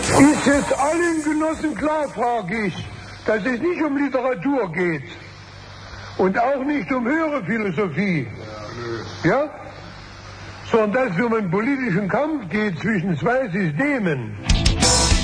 Ist es allen Genossen klar, frage ich, dass es nicht um Literatur geht und auch nicht um höhere Philosophie, ja? Sondern dass es um einen politischen Kampf geht zwischen zwei Systemen.